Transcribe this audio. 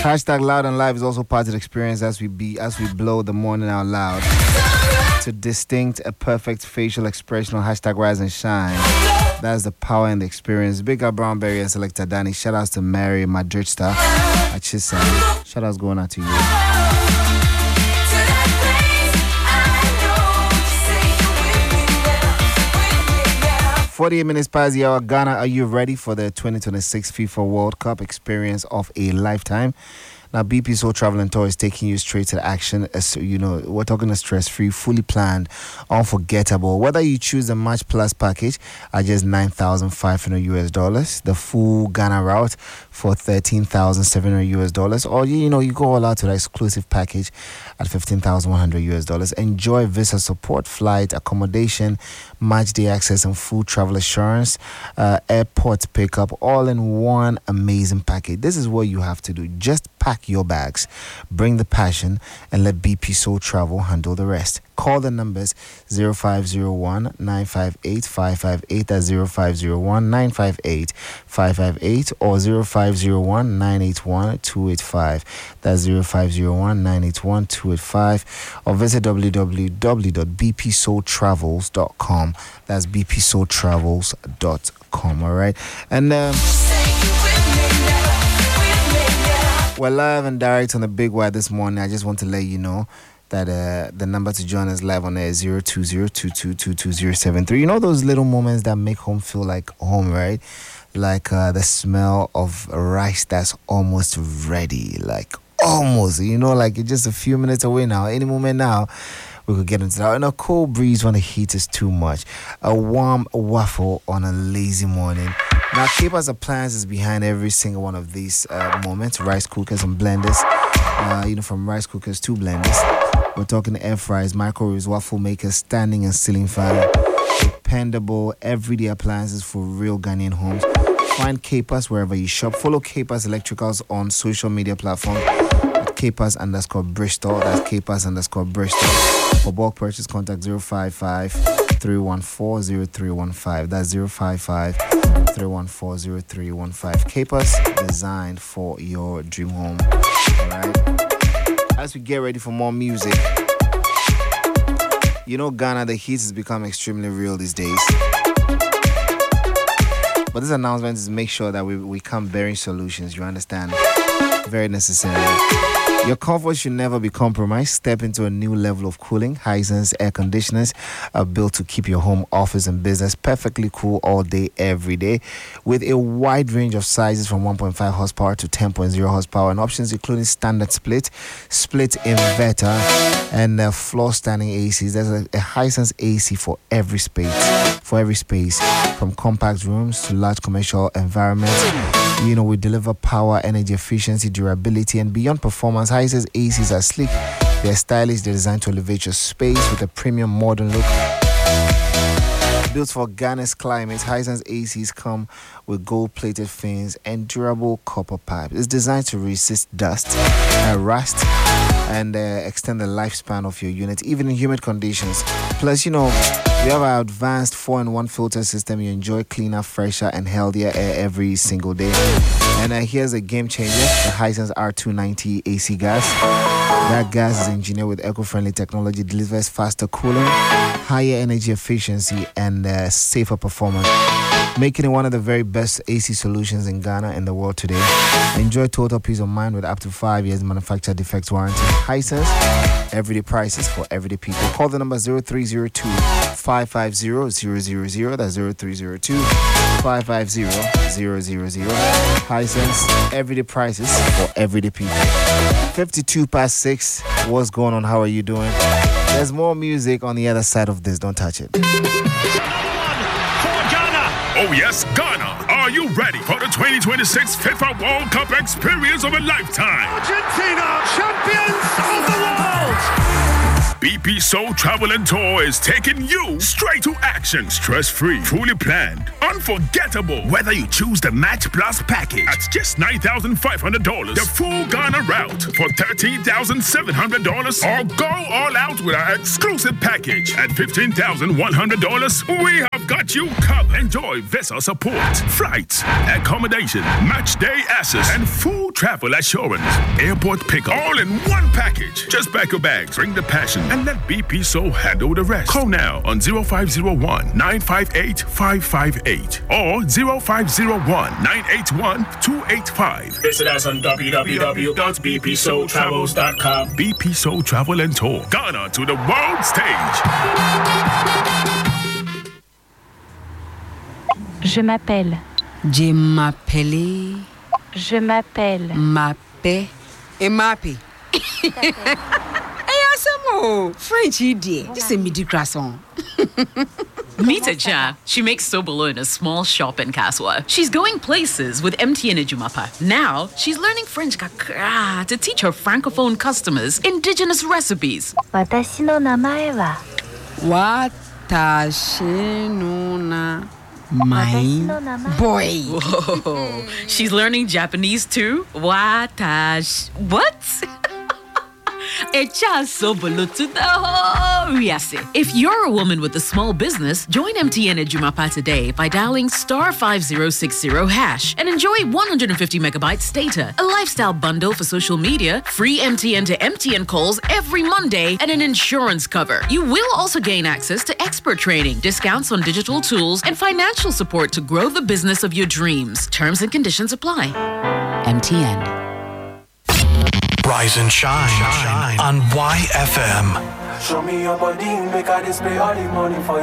Hashtag Loud and Live is also part of the experience as we blow the morning out loud to distinct a perfect facial expression on hashtag Rise and Shine. That's the power and the experience. Big up Brownberry and Selector Danny. Shout outs to Mary Madridsta at Chisa. Shout outs going out to you. 48 minutes past the hour. Ghana, are you ready for the 2026 FIFA World Cup experience of a lifetime? Now, BP Soul Travel and Tour is taking you straight to the action. As you know, we're talking a stress-free, fully planned, unforgettable. Whether you choose the Match Plus package at just $9,500 the full Ghana route for $13,700 or you go all out to the exclusive package at $15,100 Enjoy visa support, flight, accommodation, match day access, and full travel assurance, airport pickup, all in one amazing package. This is what you have to do. Just pack your bags, bring the passion, and let BP Soul Travel handle the rest. Call the numbers 0501-958-558, that's 0501-958-558, or 0501-981-285, that's 0501-981-285, or visit www.bpsoultravels.com, that's bpsoultravels.com. all right? And we're live and direct on the Big Y this morning. I just want to let you know that the number to join us live on air is 020-2222-2073. You know those little moments that make home feel like home, right? Like the smell of rice that's almost ready, like almost, like it's just a few minutes away now. Any moment now, we could get into that. And a cold breeze when the heat is too much. A warm waffle on a lazy morning. Now, Capers Appliances behind every single one of these moments. Rice cookers and blenders. From rice cookers to blenders. We're talking air fryers, microwaves, waffle makers, standing and ceiling fan. Dependable, everyday appliances for real Ghanaian homes. Find Capers wherever you shop. Follow Capers Electricals on social media platforms. Capers_Bristol. That's Capers_Bristol. For bulk purchase, contact 055-314-0315. That's 055-314-0315. Capers, designed for your dream home. All right. As we get ready for more music, Ghana, the heat has become extremely real these days. But this announcement is make sure that we come bearing solutions. You understand? Very necessary. Your comfort should never be compromised. Step into a new level of cooling. Hisense air conditioners are built to keep your home, office, and business perfectly cool all day, every day. With a wide range of sizes from 1.5 horsepower to 10.0 horsepower and options including standard split inverter, and floor standing ACs. There's a Hisense AC for every space. From compact rooms to large commercial environments. We deliver power, energy efficiency, durability, and beyond performance. Hisense ACs are sleek, they're stylish, they're designed to elevate your space with a premium modern look. Built for Ghana's climate, Hisense ACs come with gold-plated fins and durable copper pipes. It's designed to resist dust, rust, and extend the lifespan of your unit, even in humid conditions. Plus, we have our advanced 4-in-1 filter system. You enjoy cleaner, fresher, and healthier air every single day. And here's a game changer, the Hisense R290 AC gas. That gas is engineered with eco-friendly technology, delivers faster cooling, higher energy efficiency, and safer performance, making it one of the very best AC solutions in Ghana and the world today. Enjoy total peace of mind with up to 5 years manufacturer defect warranty. Hisense, everyday prices for everyday people. Call the number 0302-550-000. That's 0302-550-000. Hisense, everyday prices for everyday people. 52 past 6. What's going on? How are you doing? There's more music on the other side of this. Don't touch it. Oh yes, Ghana, are you ready for the 2026 FIFA World Cup experience of a lifetime? Argentina, champions of the world! BP Soul Travel and Tour is taking you straight to action. Stress-free, fully planned, unforgettable. Whether you choose the Match Plus package at just $9,500, the full Ghana route for $13,700, or go all out with our exclusive package at $15,100, we have got you covered. Enjoy visa support, flights, accommodation, match day access, and full travel assurance, airport pickup, all in one package. Just pack your bags, bring the passion, and let BP So handle the rest. Call now on 0501 958 558 or 0501 981 285. Visit us on www.bpsoultravels.com. BP So Travel and Tour, Ghana to the world stage. Je m'appelle. Je m'appelle. Je m'appelle. Mappe. Et mappe. French idiot. This is a midi croissant. Meet Jan. She makes sobolo in a small shop in Kaswa. She's going places with MTN Ejumapa. Now, she's learning French kakra to teach her francophone customers indigenous recipes. Watashi no namae wa. Watashi no na. My boy. Whoa. She's learning Japanese too? Watashi. What? If you're a woman with a small business, join MTN Ejumapa today by dialing *5060# and enjoy 150 megabytes data, a lifestyle bundle for social media, free MTN to MTN calls every Monday, and an insurance cover. You will also gain access to expert training, discounts on digital tools, and financial support to grow the business of your dreams. Terms and conditions apply. MTN. Rise and shine on YFM. Show me your body, make I display all the money for you.